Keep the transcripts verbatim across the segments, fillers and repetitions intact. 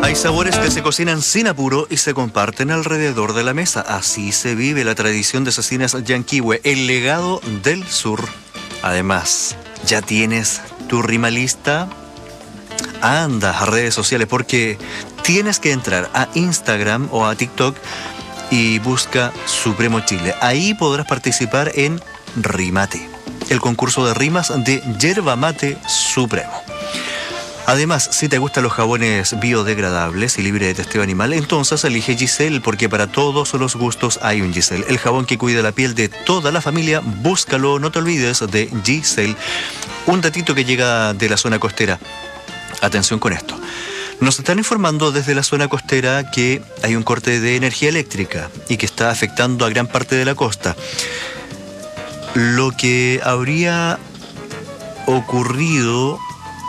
Hay sabores que se cocinan sin apuro y se comparten alrededor de la mesa. Así se vive la tradición de Cecinas Llanquihue, el legado del sur. Además, ¿ya tienes tu rima lista? Anda a redes sociales porque tienes que entrar a Instagram o a TikTok y busca Supremo Chile. Ahí podrás participar en Rimate, el concurso de rimas de Yerba Mate Supremo. Además, si te gustan los jabones biodegradables y libre de testeo animal, entonces elige Giselle, porque para todos los gustos hay un Giselle. El jabón que cuida la piel de toda la familia, búscalo, no te olvides de Giselle. Un datito que llega de la zona costera. Atención con esto. Nos están informando desde la zona costera que hay un corte de energía eléctrica y que está afectando a gran parte de la costa. Lo que habría ocurrido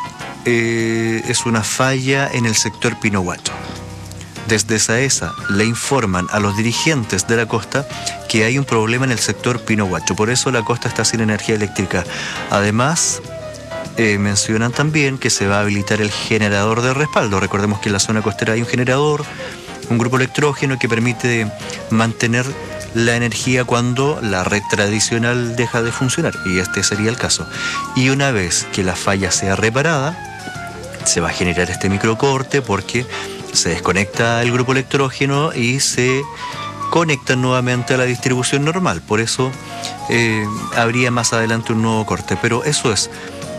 eh, es una falla en el sector Pinohuacho. Desde SAESA le informan a los dirigentes de la costa que hay un problema en el sector Pinohuacho. Por eso la costa está sin energía eléctrica. Además, Eh, mencionan también que se va a habilitar el generador de respaldo. Recordemos que en la zona costera hay un generador, un grupo electrógeno que permite mantener la energía cuando la red tradicional deja de funcionar, y este sería el caso. Y una vez que la falla sea reparada, se va a generar este microcorte porque se desconecta el grupo electrógeno y se conecta nuevamente a la distribución normal. Por eso eh, habría más adelante un nuevo corte, pero eso es.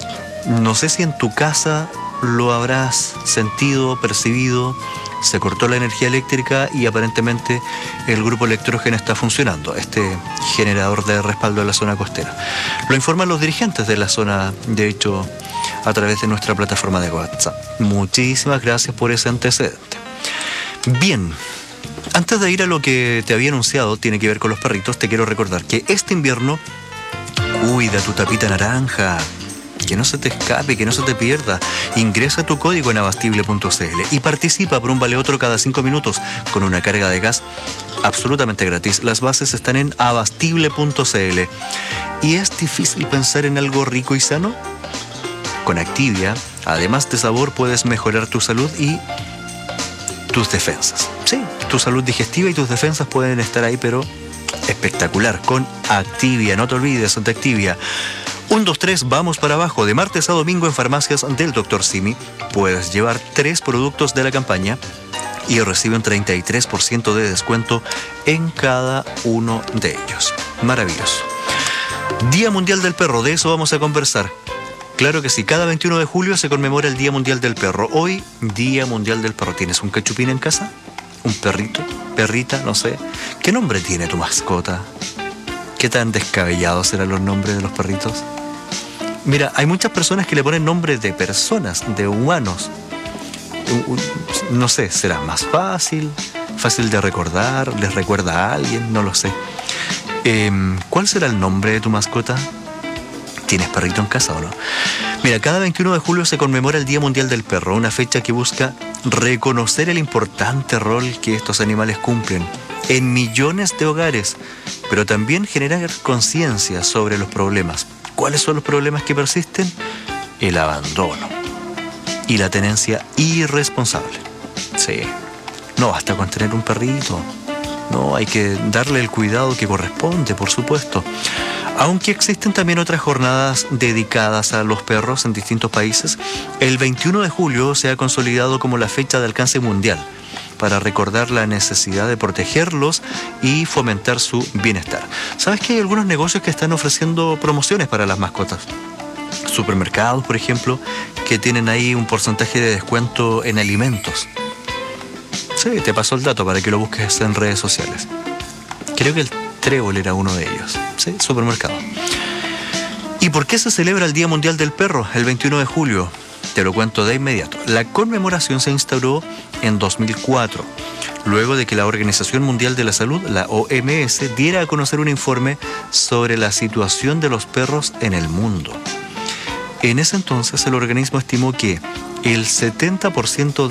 No sé si en tu casa lo habrás sentido, percibido. Se cortó la energía eléctrica y aparentemente el grupo electrógeno está funcionando, este generador de respaldo de la zona costera. Lo informan los dirigentes de la zona, de hecho, a través de nuestra plataforma de WhatsApp. Muchísimas gracias por ese antecedente. Bien, antes de ir a lo que te había anunciado, tiene que ver con los perritos, te quiero recordar que este invierno cuida tu tapita naranja. Que no se te escape, que no se te pierda. Ingresa tu código en abastible punto c l y participa por un vale otro cada cinco minutos con una carga de gas absolutamente gratis. Las bases están en abastible punto c l. ¿Y es difícil pensar en algo rico y sano? Con Activia, además de sabor, puedes mejorar tu salud y tus defensas. Sí, tu salud digestiva y tus defensas pueden estar ahí, pero espectacular. Con Activia, no te olvides de Activia. Un, dos, tres, vamos para abajo. De martes a domingo en farmacias del doctor Simi puedes llevar tres productos de la campaña y recibe un treinta y tres por ciento de descuento en cada uno de ellos. Maravilloso. Día Mundial del Perro, de eso vamos a conversar. Claro que sí, cada veintiuno de julio se conmemora el Día Mundial del Perro. Hoy, Día Mundial del Perro. ¿Tienes un cachupín en casa? ¿Un perrito? ¿Perrita? No sé. ¿Qué nombre tiene tu mascota? ¿Qué tan descabellados serán los nombres de los perritos? Mira, hay muchas personas que le ponen nombres de personas, de humanos. No sé, será más fácil, fácil de recordar, les recuerda a alguien, no lo sé. Eh, ¿Cuál será el nombre de tu mascota? ¿Tienes perrito en casa o no? Mira, cada veintiuno de julio se conmemora el Día Mundial del Perro, una fecha que busca reconocer el importante rol que estos animales cumplen en millones de hogares, pero también generar conciencia sobre los problemas. ¿Cuáles son los problemas que persisten? El abandono y la tenencia irresponsable. Sí, no basta con tener un perrito. No, hay que darle el cuidado que corresponde, por supuesto. Aunque existen también otras jornadas dedicadas a los perros en distintos países, el veintiuno de julio se ha consolidado como la fecha de alcance mundial para recordar la necesidad de protegerlos y fomentar su bienestar. ¿Sabes que hay algunos negocios que están ofreciendo promociones para las mascotas? Supermercados, por ejemplo, que tienen ahí un porcentaje de descuento en alimentos. Sí, te paso el dato para que lo busques en redes sociales. Creo que el Trébol era uno de ellos. Sí, supermercado. ¿Y por qué se celebra el Día Mundial del Perro el veintiuno de julio? Te lo cuento de inmediato. La conmemoración se instauró en dos mil cuatro, luego de que la Organización Mundial de la Salud, la O M S, diera a conocer un informe sobre la situación de los perros en el mundo. En ese entonces, el organismo estimó que el setenta por ciento de